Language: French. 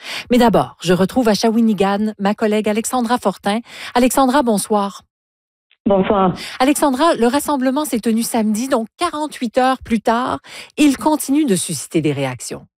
Mais d'abord, je retrouve à Shawinigan ma collègue Alexandra Fortin. Alexandra, bonsoir. Bonsoir. Alexandra, le rassemblement s'est tenu samedi, donc 48 heures plus tard, il continue de susciter des réactions.